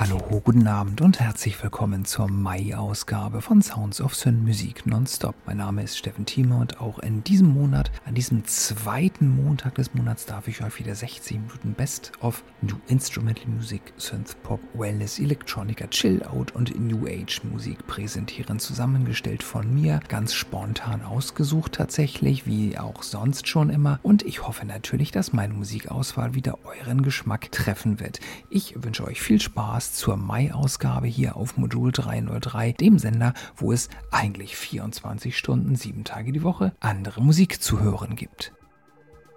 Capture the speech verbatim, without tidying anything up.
Hallo, guten Abend und herzlich willkommen zur Mai-Ausgabe von Sounds of Sin Musik Nonstop. Mein Name ist Steffen Thieme und auch in diesem Monat, an diesem zweiten Montag des Monats, darf ich euch wieder sechzig Minuten Best of New Instrumental Music, Synth Pop, Wellness, Electronica, Chill Out und New Age Musik präsentieren. Zusammengestellt von mir, ganz spontan ausgesucht tatsächlich, wie auch sonst schon immer. Und ich hoffe natürlich, dass meine Musikauswahl wieder euren Geschmack treffen wird. Ich wünsche euch viel Spaß zur Mai-Ausgabe hier auf Modul dreihundertdrei, dem Sender, wo es eigentlich vierundzwanzig Stunden, sieben Tage die Woche andere Musik zu hören gibt.